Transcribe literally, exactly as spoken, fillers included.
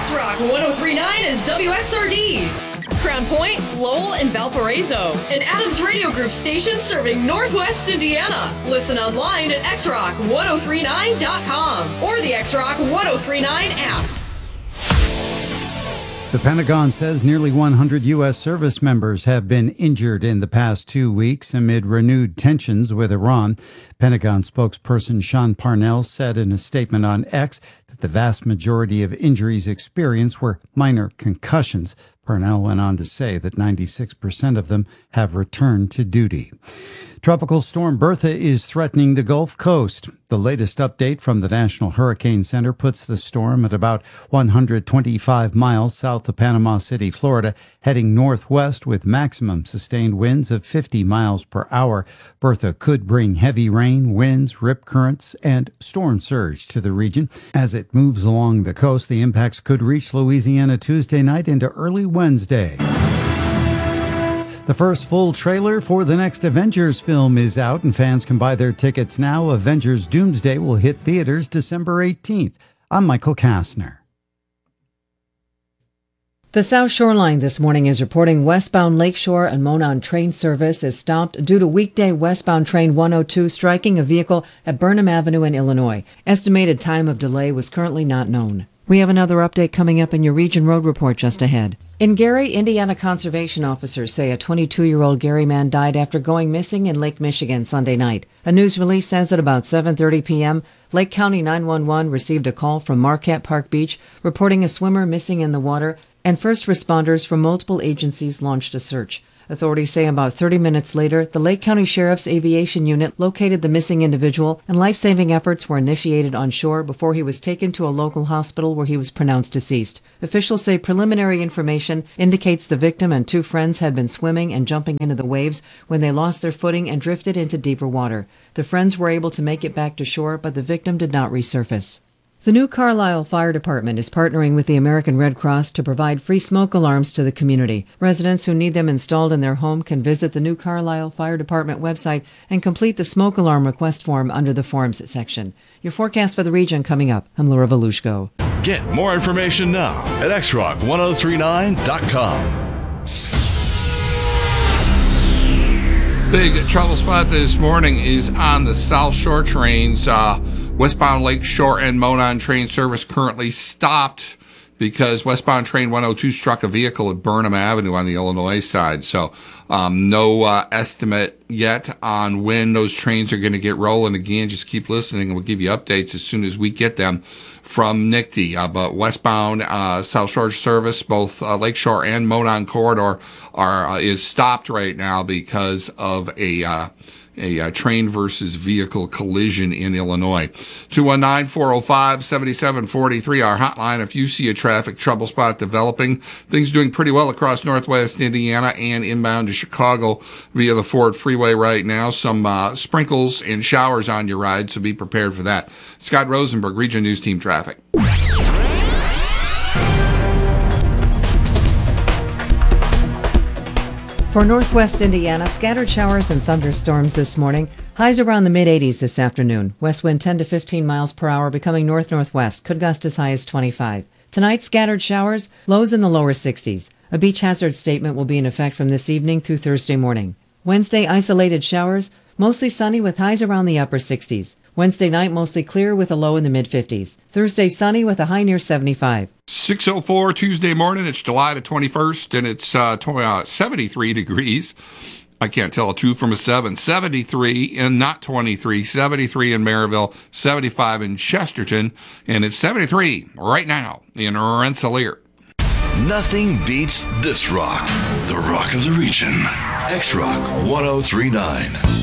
X-Rock one oh three point nine is W X R D. Crown Point, Lowell, and Valparaiso. An Adams Radio Group station serving Northwest Indiana. Listen online at x rock ten thirty-nine dot com or the X-Rock ten thirty-nine app. The Pentagon says nearly one hundred U S service members have been injured in the past two weeks amid renewed tensions with Iran. Pentagon spokesperson Sean Parnell said in a statement on X that the vast majority of injuries experienced were minor concussions. Parnell went on to say that ninety-six percent of them have returned to duty. Tropical storm Bertha is threatening the Gulf Coast. The latest update from the National Hurricane Center puts the storm at about one hundred twenty-five miles south of Panama City, Florida, heading northwest with maximum sustained winds of fifty miles per hour. Bertha could bring heavy rain, winds, rip currents, and storm surge to the region. As it moves along the coast, the impacts could reach Louisiana Tuesday night into early Wednesday. The first full trailer for the next Avengers film is out, and fans can buy their tickets now. Avengers Doomsday will hit theaters December eighteenth. I'm Michael Kastner. The South Shore Line this morning is reporting westbound Lakeshore and Monon train service is stopped due to weekday westbound train one oh two striking a vehicle at Burnham Avenue in Illinois. Estimated time of delay was currently not known. We have another update coming up in your Region Road Report just ahead. In Gary, Indiana conservation officers say a twenty-two-year-old Gary man died after going missing in Lake Michigan Sunday night. A news release says at about seven thirty p.m., Lake County nine one one received a call from Marquette Park Beach reporting a swimmer missing in the water, and first responders from multiple agencies launched a search. Authorities say about thirty minutes later, the Lake County Sheriff's Aviation Unit located the missing individual, and life-saving efforts were initiated on shore before he was taken to a local hospital where he was pronounced deceased. Officials say preliminary information indicates the victim and two friends had been swimming and jumping into the waves when they lost their footing and drifted into deeper water. The friends were able to make it back to shore, but the victim did not resurface. The New Carlisle Fire Department is partnering with the American Red Cross to provide free smoke alarms to the community. Residents who need them installed in their home can visit the New Carlisle Fire Department website and complete the smoke alarm request form under the Forms section. Your forecast for the region coming up. I'm Laura Volushko. Get more information now at x rock ten thirty-nine dot com. Big trouble spot this morning is on the South Shore trains. Uh, westbound Lake Shore and Monon train service currently stopped because westbound train one oh two struck a vehicle at Burnham Avenue on the Illinois side. So um, no uh, estimate yet on when those trains are going to get rolling again. Just keep listening and we'll give you updates as soon as we get them from N I C T I. Uh, but westbound uh, South Shore service, both uh, Lake Shore and Monon corridor, are uh, is stopped right now because of a uh, a uh, train versus vehicle collision in Illinois. two one nine, four oh five, seven seven four three, our hotline. If you see a traffic trouble spot developing, things doing pretty well across Northwest Indiana and inbound to Chicago via the Ford Freeway right now. Some uh, sprinkles and showers on your ride, so be prepared for that. Scott Rosenberg, Region News Team Traffic. For Northwest Indiana, scattered showers and thunderstorms this morning. Highs around the mid-eighties this afternoon. West wind ten to fifteen miles per hour, becoming north-northwest. Could gust as high as twenty-five. Tonight, scattered showers, lows in the lower sixties. A beach hazard statement will be in effect from this evening through Thursday morning. Wednesday, isolated showers, mostly sunny with highs around the upper sixties. Wednesday night, mostly clear with a low in the mid-fifties. Thursday, sunny with a high near seventy-five. six oh four Tuesday morning. It's July the twenty-first, and it's uh, tw- uh, seventy-three degrees. I can't tell a two from a seven. seventy-three and not twenty-three. seventy-three in Maryville, seventy-five in Chesterton, and it's seventy-three right now in Rensselaer. Nothing beats this rock. The rock of the region. X-Rock ten thirty-nine.